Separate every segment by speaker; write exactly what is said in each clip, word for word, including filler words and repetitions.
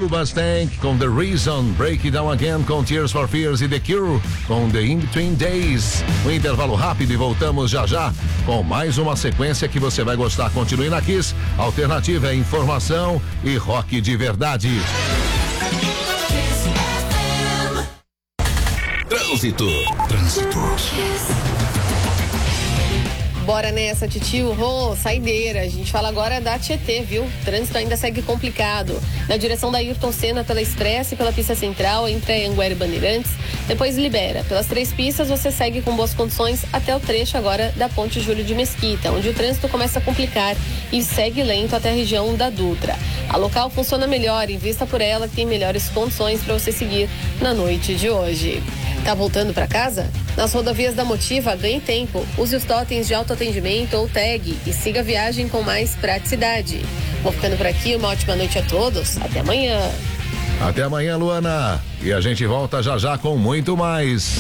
Speaker 1: Hoobastank com The Reason, Break It Down Again com Tears for Fears e The Cure com The In Between Days. Um intervalo rápido e voltamos já já com mais uma sequência que você vai gostar. Continue na Kiss. Alternativa é informação e rock de verdade.
Speaker 2: Trânsito. Trânsito.
Speaker 3: Bora nessa, titio. Rô, saideira. A gente fala agora da Tietê, viu? O trânsito ainda segue complicado. Na direção da Ayrton Senna, pela Expressa e pela pista central, entre Anguera e Bandeirantes. Depois libera. Pelas três pistas, você segue com boas condições até o trecho agora da Ponte Júlio de Mesquita, onde o trânsito começa a complicar e segue lento até a região da Dutra. A local funciona melhor, invista por ela, que tem melhores condições para você seguir na noite de hoje. Tá voltando para casa? Nas rodovias da Motiva, ganhe tempo. Use os totens de autoatendimento ou tag e siga a viagem com mais praticidade. Vou ficando por aqui, uma ótima noite a todos. Até amanhã.
Speaker 1: Até amanhã, Luana. E a gente volta já já com muito mais.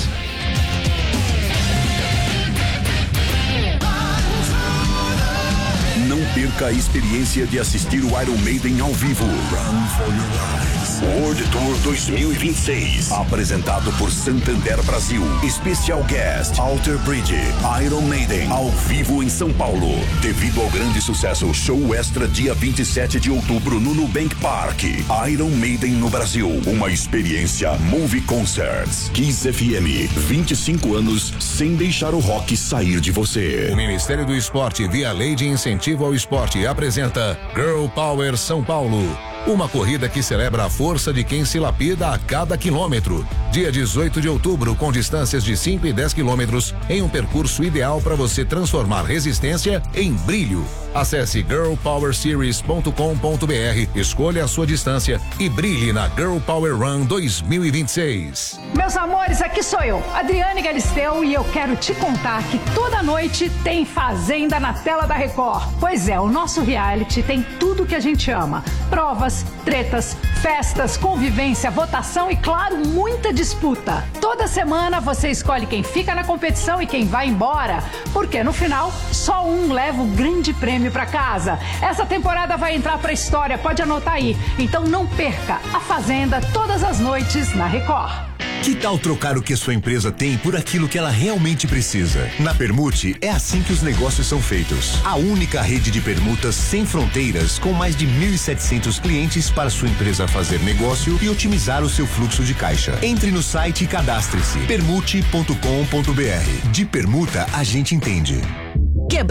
Speaker 4: Não perca a experiência de assistir o Iron Maiden ao vivo. Run for your lives. World Tour dois mil e vinte e seis. Apresentado por Santander Brasil. Special Guest Alter Bridge. Iron Maiden ao vivo em São Paulo. Devido ao grande sucesso, show extra dia vinte e sete de outubro no Nubank Park. Iron Maiden no Brasil. Uma experiência Movie Concerts. Kiss F M. vinte e cinco anos sem deixar o rock sair de você.
Speaker 1: O Ministério do Esporte, via Lei de Incentivo ao Esporte, apresenta Girl Power São Paulo. Uma corrida que celebra a força de quem se lapida a cada quilômetro. Dia dezoito de outubro, com distâncias de cinco e dez quilômetros, em um percurso ideal para você transformar resistência em brilho. Acesse girl power series ponto com ponto b r, escolha a sua distância e brilhe na Girl Power Run dois mil e vinte e seis.
Speaker 5: Meus amores, aqui sou eu, Adriane Galisteu, e eu quero te contar que toda noite tem Fazenda na tela da Record. Pois é, o nosso reality tem tudo que a gente ama. Provas, tretas, festas, convivência, votação e, claro, muita disputa. Toda semana você escolhe quem fica na competição e quem vai embora, porque no final só um leva o grande prêmio para casa. Essa temporada vai entrar pra história, pode anotar aí. Então não perca a Fazenda todas as noites na Record.
Speaker 6: Que tal trocar o que sua empresa tem por aquilo que ela realmente precisa? Na Permute, é assim que os negócios são feitos. A única rede de permutas sem fronteiras, com mais de mil e setecentos clientes para sua empresa fazer negócio e otimizar o seu fluxo de caixa. Entre no site e cadastre-se. permute ponto com ponto b r. De permuta, a gente entende.